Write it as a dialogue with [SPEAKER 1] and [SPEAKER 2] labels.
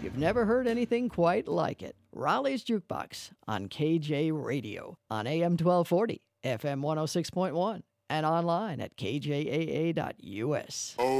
[SPEAKER 1] You've never heard anything quite like it. Raleigh's Jukebox on KJ Radio on AM 1240, FM 106.1, and online at kjaa.us.